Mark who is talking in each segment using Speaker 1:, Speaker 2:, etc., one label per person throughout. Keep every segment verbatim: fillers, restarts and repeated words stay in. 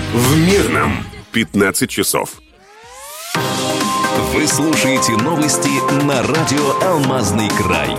Speaker 1: В Мирном пятнадцать часов.
Speaker 2: Вы слушаете новости на радио «Алмазный край».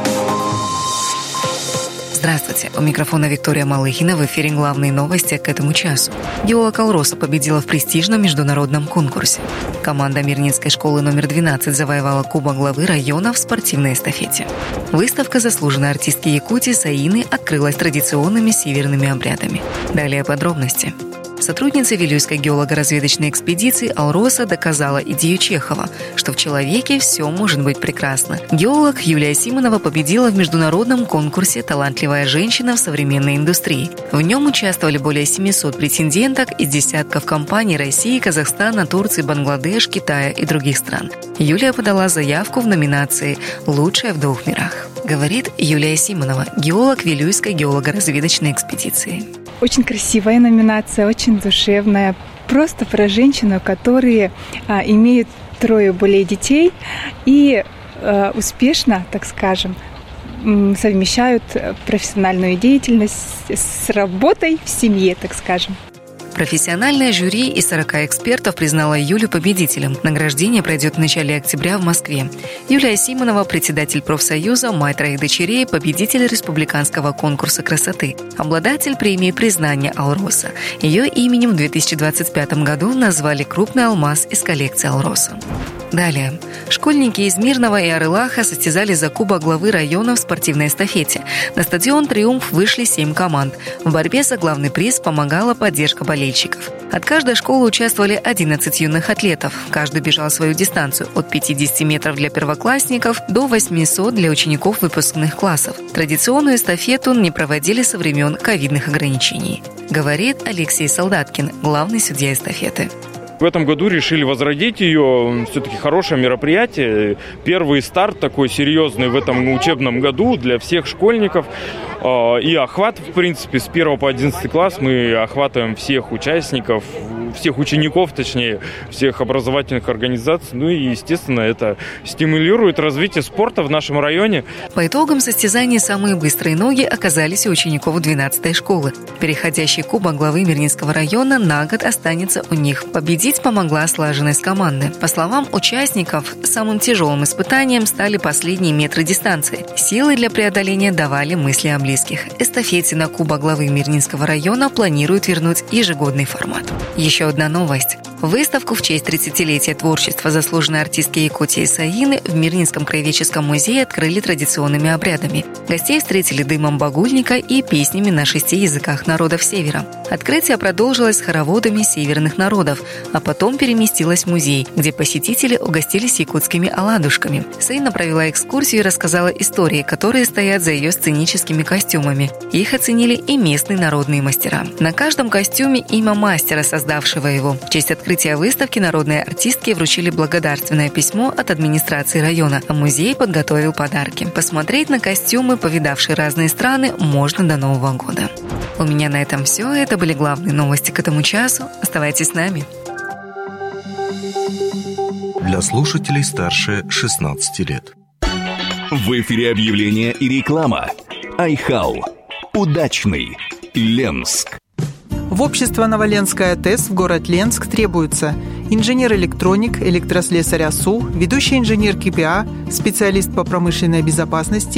Speaker 3: Здравствуйте, у микрофона Виктория Малыхина, в эфире главные новости к этому часу. Геолог «Алроса» победила в престижном международном конкурсе. Команда Мирнинской школы номер двенадцать завоевала кубок главы района в спортивной эстафете. Выставка заслуженной артистки Якутии Саины открылась традиционными северными обрядами. Далее подробности. Сотрудница Вилюйской геолого-разведочной экспедиции «Алроса» доказала идею Чехова, что в человеке все может быть прекрасно. Геолог Юлия Симонова победила в международном конкурсе «Талантливая женщина в современной индустрии». В нем участвовали более семисот претенденток из десятков компаний России, Казахстана, Турции, Бангладеш, Китая и других стран. Юлия подала заявку в номинации «Лучшая в двух мирах». Говорит Юлия Симонова, геолог Вилюйской геолого-разведочной экспедиции.
Speaker 4: Очень красивая номинация, очень душевная. Просто про женщину, которые а, имеют трое более детей и а, успешно, так скажем, совмещают профессиональную деятельность с работой в семье, так скажем.
Speaker 3: Профессиональное жюри из сорока экспертов признало Юлю победителем. Награждение пройдет в начале октября в Москве. Юлия Симонова, председатель профсоюза «Мать троих дочерей», победитель республиканского конкурса красоты, обладатель премии признания «Алроса». Ее именем в две тысячи двадцать пятом году назвали крупный алмаз из коллекции «Алроса». Далее. Школьники из Мирного и Арылаха состязались за кубок главы района в спортивной эстафете. На стадион «Триумф» вышли семь команд. В борьбе за главный приз помогала поддержка болельщиков. От каждой школы участвовали одиннадцать юных атлетов. Каждый бежал свою дистанцию от пятидесяти метров для первоклассников до восьмисот для учеников выпускных классов. Традиционную эстафету не проводили со времен ковидных ограничений. Говорит Алексей Солдаткин, главный судья эстафеты.
Speaker 5: В этом году решили возродить ее. Все-таки хорошее мероприятие. Первый старт такой серьезный в этом учебном году для всех школьников. И охват, в принципе, с первого по одиннадцатый класс мы охватываем всех участников, всех учеников, точнее, всех образовательных организаций. Ну и, естественно, это стимулирует развитие спорта в нашем районе.
Speaker 3: По итогам состязаний самые быстрые ноги оказались у учеников двенадцатой школы. Переходящий кубок главы Мирнинского района на год останется у них. Победить помогла слаженность команды. По словам участников, самым тяжелым испытанием стали последние метры дистанции. Силы для преодоления давали мысли о близких. Эстафете на кубок главы Мирнинского района планируют вернуть ежегодный формат. Еще одна новость. Выставку в честь тридцатилетия творчества заслуженной артистки Якутии Саины в Мирнинском краеведческом музее открыли традиционными обрядами. Гостей встретили дымом багульника и песнями на шести языках народов Севера. Открытие продолжилось с хороводами северных народов, а потом переместилось в музей, где посетители угостились якутскими оладушками. Саина провела экскурсию и рассказала истории, которые стоят за ее сценическими костюмами. Их оценили и местные народные мастера. На каждом костюме имя мастера, создавшего его. В честь открытия выставки народные артистки вручили благодарственное письмо от администрации района, а музей подготовил подарки. Посмотреть на костюмы, повидавшие разные страны, можно до Нового года. У меня на этом все. Это были главные новости к этому часу. Оставайтесь с нами.
Speaker 6: Для слушателей старше шестнадцати лет.
Speaker 2: В эфире объявления и реклама. Айхау. Удачный. Ленск.
Speaker 7: В общество «Новоленская ТЭС» в город Ленск требуется инженер-электроник, электрослесарь АСУ, ведущий инженер КПА, специалист по промышленной безопасности,